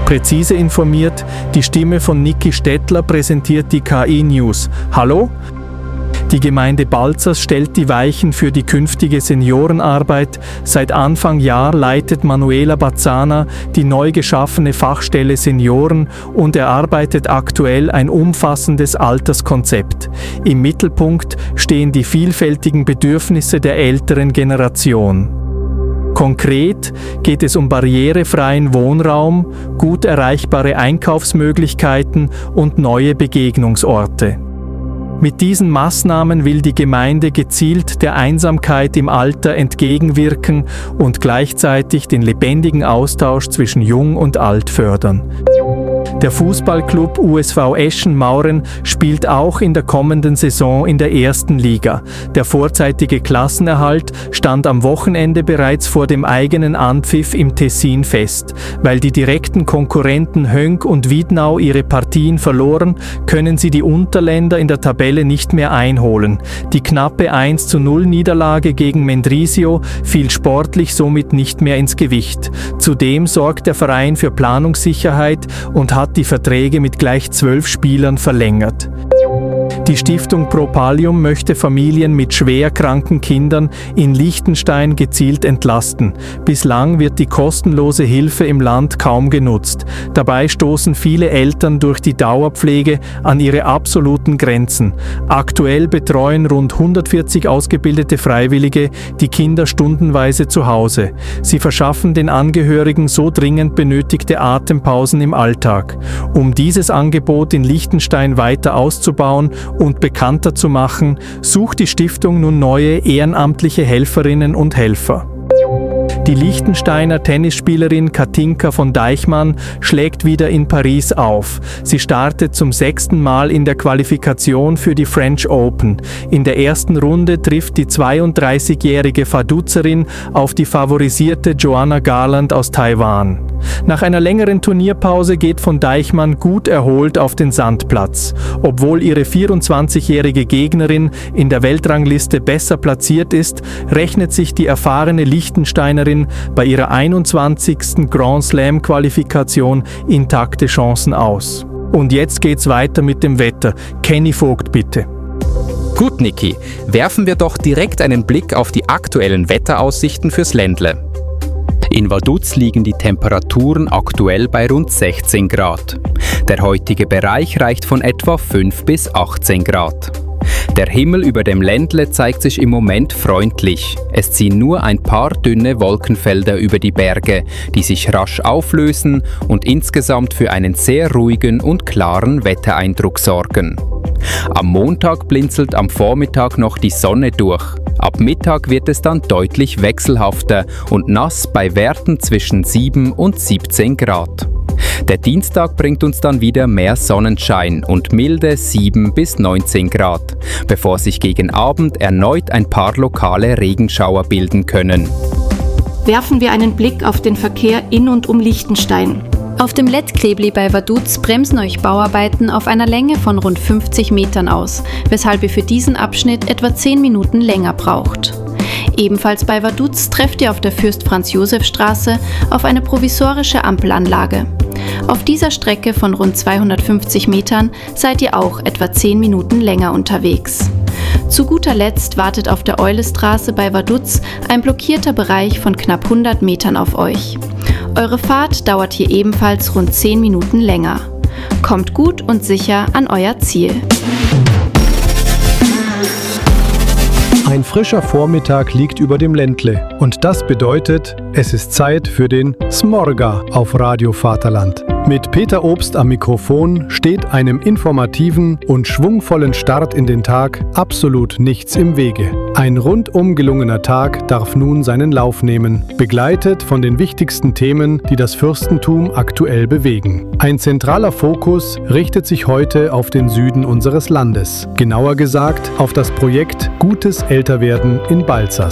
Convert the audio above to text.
Präzise informiert, die Stimme von Niki Stettler präsentiert die KI News. Hallo? Die Gemeinde Balzers stellt die Weichen für die künftige Seniorenarbeit. Seit Anfang Jahr leitet Manuela Bazzana die neu geschaffene Fachstelle Senioren und erarbeitet aktuell ein umfassendes Alterskonzept. Im Mittelpunkt stehen die vielfältigen Bedürfnisse der älteren Generation. Konkret geht es um barrierefreien Wohnraum, gut erreichbare Einkaufsmöglichkeiten und neue Begegnungsorte. Mit diesen Maßnahmen will die Gemeinde gezielt der Einsamkeit im Alter entgegenwirken und gleichzeitig den lebendigen Austausch zwischen Jung und Alt fördern. Der Fußballclub USV Eschen-Mauren spielt auch in der kommenden Saison in der ersten Liga. Der vorzeitige Klassenerhalt stand am Wochenende bereits vor dem eigenen Anpfiff im Tessin fest. Weil die direkten Konkurrenten Höngg und Wiednau ihre Partien verloren, können sie die Unterländer in der Tabelle nicht mehr einholen. Die knappe 1:0 gegen Mendrisio fiel sportlich somit nicht mehr ins Gewicht. Zudem sorgt der Verein für Planungssicherheit und hat die Verträge mit gleich 12 Spielern verlängert. Die Stiftung Propalium möchte Familien mit schwer kranken Kindern in Liechtenstein gezielt entlasten. Bislang wird die kostenlose Hilfe im Land kaum genutzt. Dabei stoßen viele Eltern durch die Dauerpflege an ihre absoluten Grenzen. Aktuell betreuen rund 140 ausgebildete Freiwillige die Kinder stundenweise zu Hause. Sie verschaffen den Angehörigen so dringend benötigte Atempausen im Alltag. Um dieses Angebot in Liechtenstein weiter auszubauen und bekannter zu machen, sucht die Stiftung nun neue ehrenamtliche Helferinnen und Helfer. Die Liechtensteiner Tennisspielerin Katinka von Deichmann schlägt wieder in Paris auf. Sie startet zum 6. Mal in der Qualifikation für die French Open. In der ersten Runde trifft die 32-jährige Vaduzerin auf die favorisierte Joanna Garland aus Taiwan. Nach einer längeren Turnierpause geht von Deichmann gut erholt auf den Sandplatz. Obwohl ihre 24-jährige Gegnerin in der Weltrangliste besser platziert ist, rechnet sich die erfahrene Liechtensteinerin bei ihrer 21. Grand Slam-Qualifikation intakte Chancen aus. Und jetzt geht's weiter mit dem Wetter. Kenny Vogt, bitte. Gut, Niki, werfen wir doch direkt einen Blick auf die aktuellen Wetteraussichten fürs Ländle. In Vaduz liegen die Temperaturen aktuell bei rund 16 Grad. Der heutige Bereich reicht von etwa 5 bis 18 Grad. Der Himmel über dem Ländle zeigt sich im Moment freundlich. Es ziehen nur ein paar dünne Wolkenfelder über die Berge, die sich rasch auflösen und insgesamt für einen sehr ruhigen und klaren Wettereindruck sorgen. Am Montag blinzelt am Vormittag noch die Sonne durch. Ab Mittag wird es dann deutlich wechselhafter und nass bei Werten zwischen 7 und 17 Grad. Der Dienstag bringt uns dann wieder mehr Sonnenschein und milde 7 bis 19 Grad, bevor sich gegen Abend erneut ein paar lokale Regenschauer bilden können. Werfen wir einen Blick auf den Verkehr in und um Liechtenstein. Auf dem Lettkrebli bei Vaduz bremsen euch Bauarbeiten auf einer Länge von rund 50 Metern aus, weshalb ihr für diesen Abschnitt etwa 10 Minuten länger braucht. Ebenfalls bei Vaduz trefft ihr auf der Fürst-Franz-Josef-Straße auf eine provisorische Ampelanlage. Auf dieser Strecke von rund 250 Metern seid ihr auch etwa 10 Minuten länger unterwegs. Zu guter Letzt wartet auf der Eulestraße bei Vaduz ein blockierter Bereich von knapp 100 Metern auf euch. Eure Fahrt dauert hier ebenfalls rund 10 Minuten länger. Kommt gut und sicher an euer Ziel. Ein frischer Vormittag liegt über dem Ländle und das bedeutet, es ist Zeit für den Smorga auf Radio Vaterland. Mit Peter Obst am Mikrofon steht einem informativen und schwungvollen Start in den Tag absolut nichts im Wege. Ein rundum gelungener Tag darf nun seinen Lauf nehmen, begleitet von den wichtigsten Themen, die das Fürstentum aktuell bewegen. Ein zentraler Fokus richtet sich heute auf den Süden unseres Landes, genauer gesagt auf das Projekt Gutes Älterwerden in Balzers.